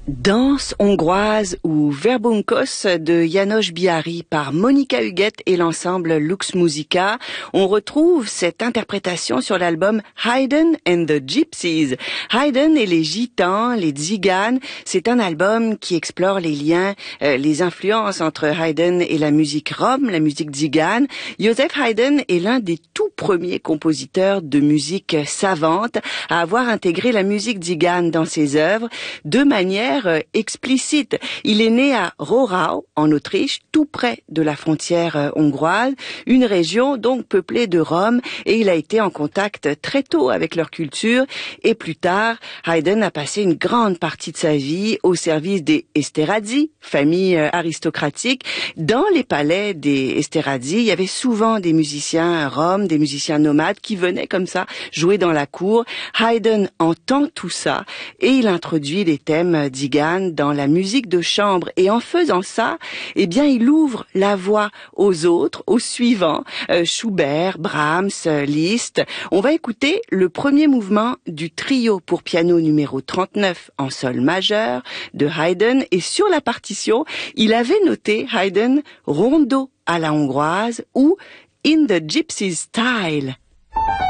Danse hongroise ou Verbunkos de János Biháry par Monika Huguette et l'ensemble Lux Musica. On retrouve cette interprétation sur l'album Haydn and the Gypsies. Haydn et les Gitans, les Tziganes, c'est un album qui explore les liens, les influences entre Haydn et la musique rom, la musique tzigane. József Haydn est l'un des tout premiers compositeurs de musique savante à avoir intégré la musique tzigane dans ses œuvres de manière explicite. Il est né à Rohrau, en Autriche, tout près de la frontière hongroise, une région donc peuplée de Roms, et il a été en contact très tôt avec leur culture, et plus tard, Haydn a passé une grande partie de sa vie au service des Esterházy, famille aristocratique. Dans les palais des Esterházy, il y avait souvent des musiciens roms, des musiciens nomades qui venaient comme ça jouer dans la cour. Haydn entend tout ça et il introduit les thèmes tziganes dans la musique de chambre, et en faisant ça, eh bien, il ouvre la voie aux autres, aux suivants, Schubert, Brahms, Liszt. On va écouter le premier mouvement du trio pour piano numéro 39 en sol majeur de Haydn, et sur la partition, il avait noté Haydn rondo à la hongroise ou in the gypsy style.